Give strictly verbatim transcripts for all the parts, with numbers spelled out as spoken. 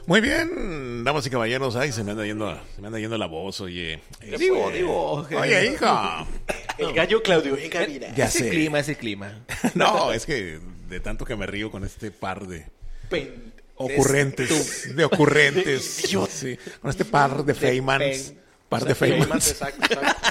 Muy bien, damas y caballeros, ay, se me anda yendo, se me anda yendo la voz, oye. Digo, digo. Oye, hija. El gallo Claudio en cabina. Ya ese sé. clima, ese clima. No, es que de tanto que me río con este par de Pen- ocurrentes, de ocurrentes. De idiota. Sí, con este par de Feymans. pen- Par de Feymans. Exacto, exacto.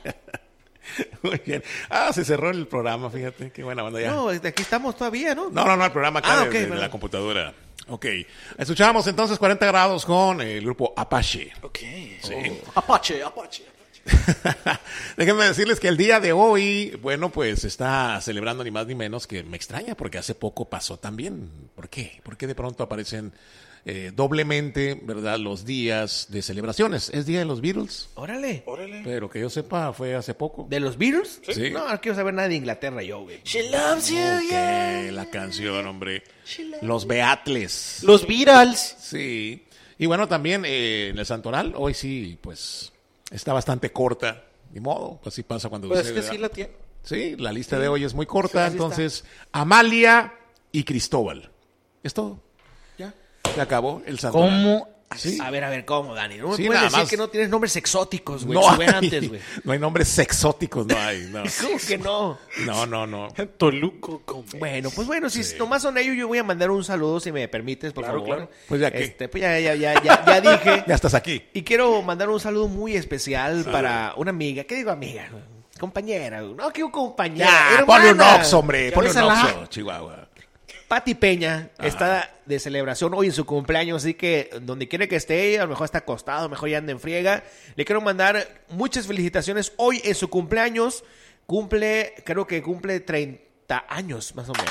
Muy bien. Ah, se cerró el programa, fíjate, qué buena banda ya. No, aquí estamos todavía, ¿no? No, no, no, el programa acá Ah, de, ok, de- de perdón. la computadora. Ok. Escuchamos entonces cuarenta grados con el grupo Apache. Ok. Sí. Oh. Apache, Apache. Déjenme decirles que el día de hoy, bueno, pues está celebrando ni más ni menos que me extraña porque hace poco pasó también. ¿Por qué? ¿Por qué de pronto aparecen eh, doblemente, verdad, los días de celebraciones? Es día de los Beatles, Órale. Órale. pero que yo sepa fue hace poco. ¿De los Beatles? Sí. No, no quiero saber nada de Inglaterra yo, güey. She loves you, Ok, yeah. la canción, hombre. Los Beatles. Los Beatles. Sí. Y bueno, también eh, en el Santoral, hoy sí, pues, está bastante corta. Ni modo, pues sí pasa cuando Pues es sucede, que sí ¿verdad? la tiene. Sí, la lista de hoy es muy corta, Sí, así entonces Amalia y Cristóbal. Es todo. Ya. Se acabó el Santoral. ¿Cómo? Sí. A ver, a ver, ¿cómo, Dani? No me Sí, puedes nada decir más. que no tienes nombres exóticos, güey. No Si hay, ven antes, güey. no hay nombres sexóticos, no hay. No, ¿Cómo que no? no, no. no. Toluco Gómez. Bueno, pues bueno, si nomás son ellos, yo voy a mandar un saludo, si me permites, por Claro, favor. claro. Pues ya que- Este, pues ya, ya, ya, ya, ya dije. Ya estás aquí. Y quiero mandar un saludo muy especial para una amiga. ¿Qué digo amiga? Compañera. No, que un compañera. Ya, hermana. ponle un ox, hombre. Ya Ponle un bésala. oxo, Chihuahua. Pati Peña está de celebración hoy en su cumpleaños, así que donde quiera que esté, a lo mejor está acostado, a lo mejor ya anda en friega. Le quiero mandar muchas felicitaciones hoy en su cumpleaños. Cumple, creo que cumple treinta años más o menos.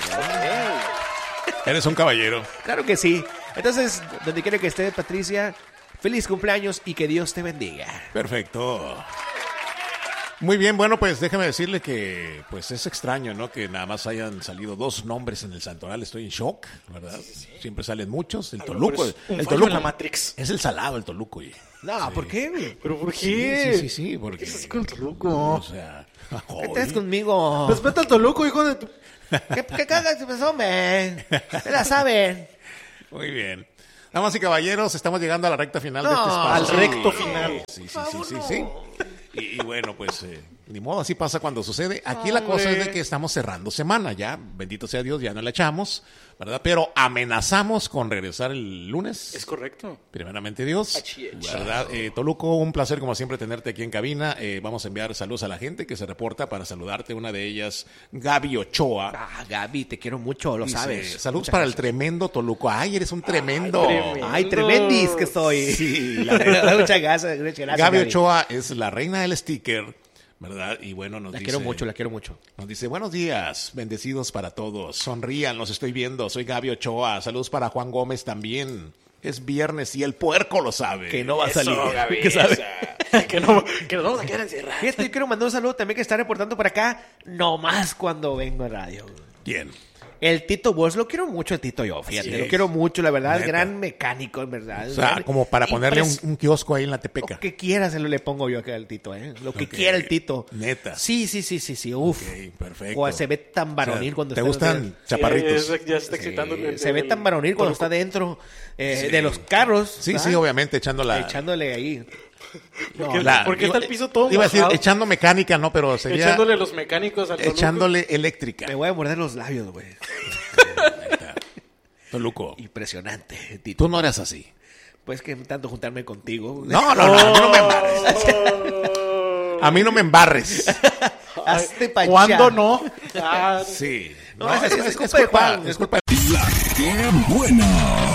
Eres un caballero. Claro que sí. Entonces, donde quiera que esté, Patricia, feliz cumpleaños y que Dios te bendiga. Perfecto. Muy bien, bueno, pues déjeme decirle que pues es extraño, ¿no? Que nada más hayan salido dos nombres en el Santoral. Estoy en shock, ¿verdad? Siempre salen muchos. El A lo Toluco. mejor es un El fallo Toluco. en la Matrix. Es el salado, el Toluco. Y, No, ¿por qué, güey? ¿Pero por sí, qué? sí, sí, sí, porque... ¿Qué estás con Toluco? O sea... ¿Qué traes joder. conmigo? Respeta al Toluco, hijo de tu... ¿Qué, qué cagas, pues, hombre? Se la saben. Muy bien. Damas y caballeros, estamos llegando a la recta final de No, este espacio. al recto final. Sí, sí, sí, sí, sí. Y, y bueno, pues eh, ni modo, así pasa cuando sucede. Aquí la cosa es de que estamos cerrando semana ya, bendito sea Dios, ya no la echamos, ¿verdad? Pero amenazamos con regresar el lunes. Es correcto. Primeramente Dios, Achí, achí. ¿verdad? Eh, Toluco, un placer como siempre tenerte aquí en cabina. Eh, vamos a enviar saludos a la gente que se reporta para saludarte. Una de ellas, Gaby Ochoa. Ah, Gaby, te quiero mucho, lo Dice, sabes. saludos Muchas para el gracias. tremendo Toluco. Ay, eres un tremendo. tremendo. Ay, tremendis que soy. Sí, la neta. Muchas gracias, muchas gracias, Gaby Gaby. Ochoa es la reina del sticker, ¿verdad? Y bueno, nos La dice... quiero mucho, la quiero mucho. Nos dice, buenos días, bendecidos para todos. Sonrían, los estoy viendo. Soy Gaby Ochoa. Saludos para Juan Gómez también. Es viernes y el puerco lo sabe. Que no va a Eso, salir. Gaby, ¿Qué sabe? esa. que, no, que nos vamos a quedar encerrados. Fíjate, yo quiero mandar un saludo también que está reportando por acá, nomás cuando vengo a radio. ¿Quién? El Tito Bosch, lo quiero mucho el Tito yo, fíjate, Así lo es. quiero mucho, la verdad, Neta. gran mecánico, en verdad. O sea, Gran- como para ponerle un, impres- un kiosco ahí en la Tepeca. Lo que quiera se lo le pongo yo acá al Tito, ¿eh? Lo que Ok. quiera el Tito. Neta. Sí, sí, sí, sí, sí, uf. Ok, perfecto. O se ve tan varonil O sea, cuando ¿te está gustan chaparritos? Sí, ya se está excitando. Sí, el- se ve el- tan varonil cuando Toluco. está dentro eh, Sí. de los carros. Sí, ¿verdad? sí, obviamente, echando la... Echándole ahí. ¿Por qué, la- por qué está el piso todo Iba a decir, mojado? echando mecánica, no, pero sería... Echándole los mecánicos al Toluco. Echándole eléctrica. Me voy a morder los labios, güey. Toluco, Impresionante, Tito. tú no eras así. Pues que tanto juntarme contigo. No, no, no, a mí no me embarres. A mí no me embarres. Hazte pa' allá. ¿Cuándo no? Ah, Sí. No, es- es- es culpa de Juan. es culpa La que buena.